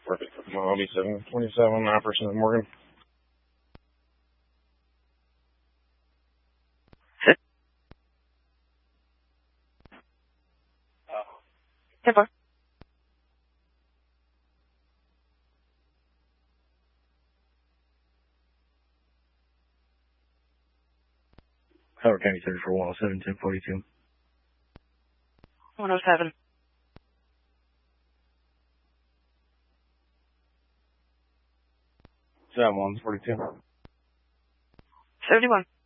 Mobile 727, Operation Morgan. Ten four. Howard County 34 107 1042. 107. Seven 142. 71.